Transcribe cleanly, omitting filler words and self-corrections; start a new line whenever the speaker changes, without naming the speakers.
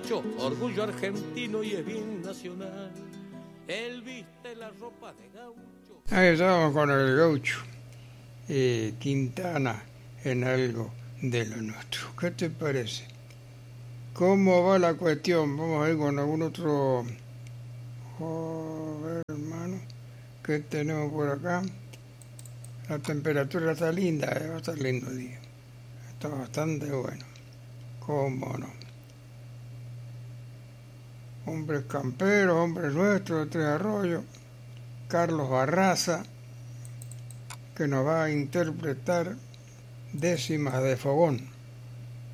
gaucho, orgullo argentino y es bien nacional. Él viste la ropa de gaucho.
Ahí estamos con el gaucho Quintana en algo de lo nuestro. ¿Qué te parece? ¿Cómo va la cuestión? Vamos a ir con algún otro... Joder, hermano, ¿qué tenemos por acá? La temperatura está linda, va a estar lindo el día. Está bastante bueno. ¿Cómo no? Hombres camperos, hombres nuestros, Tres Arroyos, Carlos Barraza, que nos va a interpretar Décimas de Fogón.